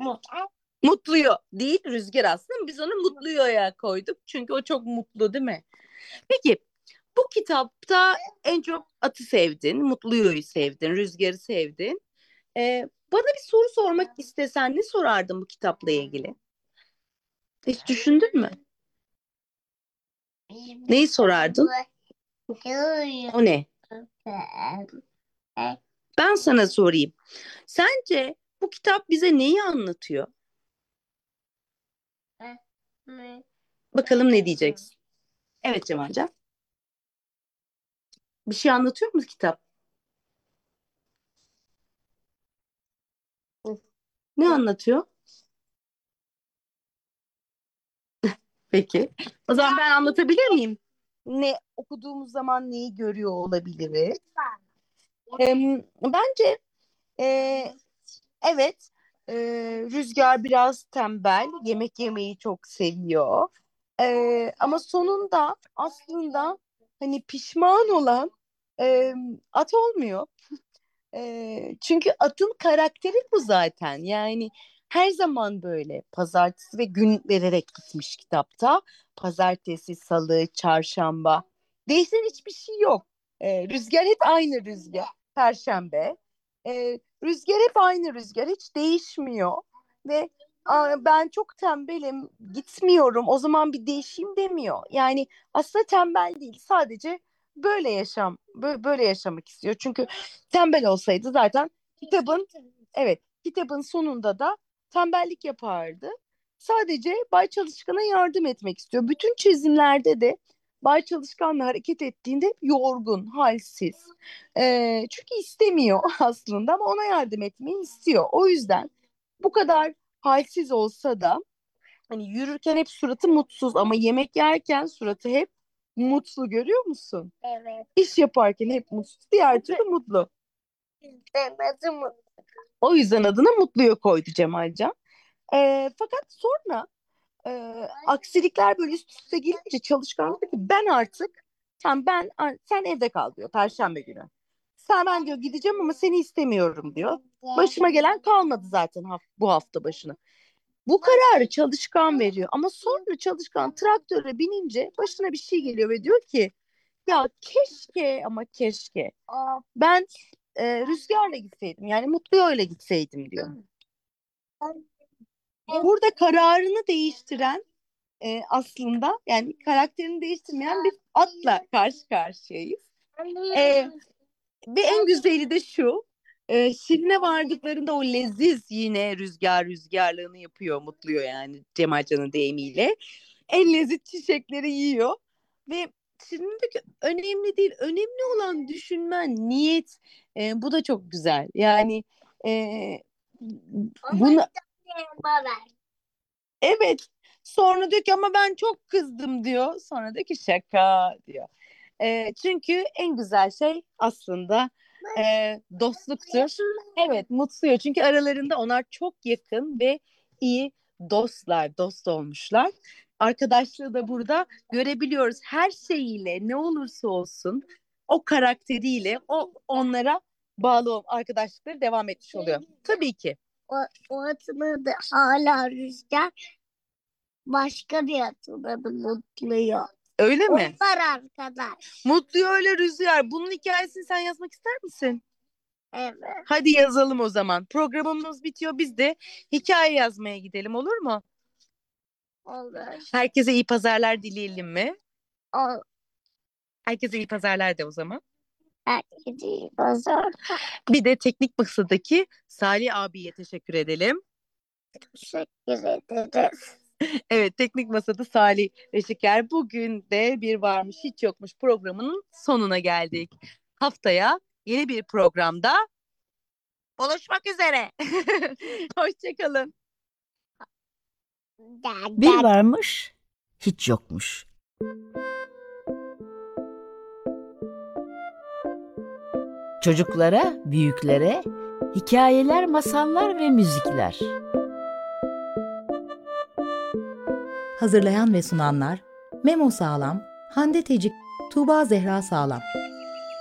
Mutluyor değil Rüzgar aslında. Biz onu Mutluyor'ya koyduk. Çünkü o çok mutlu değil mi? Peki bu kitapta en çok atı sevdin, Mutluyor'u sevdin, Rüzgar'ı sevdin. Bana bir soru sormak istesen ne sorardın bu kitapla ilgili? Hiç düşündün mü? Neyi sorardın? O ne? Ben sana sorayım. Sence bu kitap bize neyi anlatıyor? Bakalım ne diyeceksin? Evet Cemalcan. Bir şey anlatıyor mu kitap? Ne anlatıyor? Peki. O zaman ben anlatabilir miyim? Ne okuduğumuz zaman neyi görüyor olabiliriz? Bence e, evet, e, Rüzgar biraz tembel, yemek yemeyi çok seviyor. Ama sonunda aslında hani pişman olan at olmuyor. Çünkü atın karakteri bu zaten. Yani her zaman böyle pazartesi ve gün vererek gitmiş kitapta. Pazartesi, salı, çarşamba. Değişen hiçbir şey yok. Rüzgar hep aynı rüzgar. Perşembe. Rüzgar hep aynı rüzgar. Hiç değişmiyor. Ve ben çok tembelim, gitmiyorum. O zaman bir değişeyim demiyor. Yani aslında tembel değil. Sadece böyle yaşamak istiyor. Çünkü tembel olsaydı zaten kitabın evet kitabın sonunda da tembellik yapardı. Sadece Bay Çalışkan'a yardım etmek istiyor. Bütün çizimlerde de Bay Çalışkan'la hareket ettiğinde hep yorgun, halsiz. Çünkü istemiyor aslında ama ona yardım etmeyi istiyor. O yüzden bu kadar halsiz olsa da hani yürürken hep suratı mutsuz ama yemek yerken suratı hep mutlu görüyor musun? Evet. İş yaparken hep mutsuz, diğer türlü mutlu. Demedim. O yüzden adını Mutlu'ya koydu Cemalcan. Fakat sonra aksilikler böyle üst üste gelince çalışkan dedi ki ben artık sen evde kal diyor Perşembe günü. Ben diyor gideceğim ama seni istemiyorum diyor. Başıma gelen kalmadı zaten bu hafta başına. Bu kararı Çalışkan veriyor ama sonra Çalışkan traktöre binince başına bir şey geliyor ve diyor ki ya keşke ama keşke ben Rüzgar'la gitseydim yani Mutlu'yla gitseydim diyor. Burada kararını değiştiren aslında yani karakterini değiştirmeyen bir atla karşı karşıyayız. E, Ve en güzeli de şu. Şirin'e vardıklarında o leziz yine rüzgarlığını yapıyor, mutluyor yani Cemalcan'ın deyimiyle. En leziz çiçekleri yiyor. Ve Şirin diyor ki önemli değil. Önemli olan düşünmen, niyet. Bu da çok güzel. Yani e, bunu evet. Sonra diyor ki ama ben çok kızdım diyor. Sonra diyor ki şaka diyor. Çünkü en güzel şey aslında dostluktur. Evet, mutluyum. Çünkü aralarında onlar çok yakın ve iyi dostlar, dost olmuşlar. Arkadaşlığı da burada görebiliyoruz. Her şeyiyle ne olursa olsun o karakteriyle o onlara bağlı arkadaşlıkları devam etmiş oluyor. Tabii ki. O atını da hala rüzgar başka bir atını da mutluyor. Öyle mi? Onlar arkadaş. Mutlu öyle Rüzgar. Bunun hikayesini sen yazmak ister misin? Evet. Hadi yazalım o zaman. Programımız bitiyor. Biz de hikaye yazmaya gidelim olur mu? Olur. Herkese iyi pazarlar dileyelim mi? O Herkese iyi pazarlar de o zaman. herkese iyi pazar. Bir de teknik masadaki Salih abiye teşekkür edelim. Teşekkür ederiz. Evet, teknik masada Salih ve Şeker. Bugün de bir varmış hiç yokmuş programının sonuna geldik. Haftaya yeni bir programda buluşmak üzere. Hoşçakalın. Bir varmış, hiç yokmuş. Çocuklara, büyüklere hikayeler, masallar ve müzikler. Hazırlayan ve sunanlar Memo Sağlam, Hande Tecik, Tuğba Zehra Sağlam.